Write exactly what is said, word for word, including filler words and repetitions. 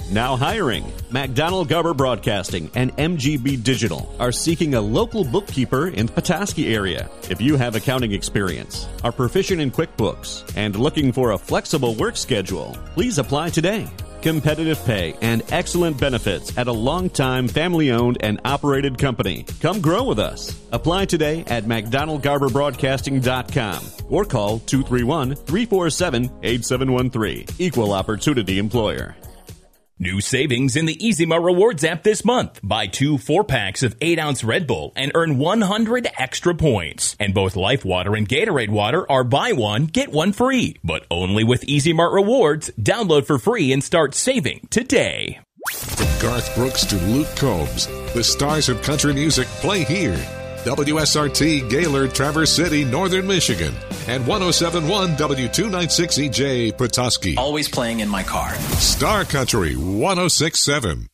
Now hiring. MacDonald Garber Broadcasting and M G B Digital are seeking a local bookkeeper in the Petoskey area. If you have accounting experience, are proficient in QuickBooks, and looking for a flexible work schedule, please apply today. Competitive pay and excellent benefits at a long-time family-owned and operated company. Come grow with us. Apply today at mcdonald garber broadcasting dot com or call two three one, three four seven, eight seven one three. Equal Opportunity Employer. New savings in the E Z Mart Rewards app this month. Buy two four-packs of eight ounce Red Bull and earn one hundred extra points. And both Life Water and Gatorade Water are buy one, get one free. But only with E Z Mart Rewards. Download for free and start saving today. From Garth Brooks to Luke Combs, the stars of country music play here. W S R T, Gaylord, Traverse City, Northern Michigan. And one oh seven point one W two ninety-six E J, Petoskey. Always playing in my car. Star Country one oh six point seven.